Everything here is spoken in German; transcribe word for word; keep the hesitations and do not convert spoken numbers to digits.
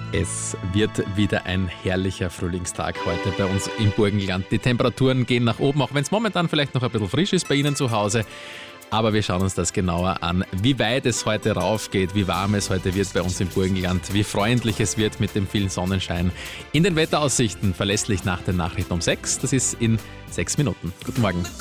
Es wird wieder ein herrlicher Frühlingstag heute bei uns im Burgenland. Die Temperaturen gehen nach oben, auch wenn es momentan vielleicht noch ein bisschen frisch ist bei Ihnen zu Hause. Aber wir schauen uns das genauer an, wie weit es heute raufgeht, wie warm es heute wird bei uns im Burgenland, wie freundlich es wird mit dem vielen Sonnenschein. In den Wetteraussichten verlässlich nach den Nachrichten um sechs. Das ist in sechs Minuten. Guten Morgen.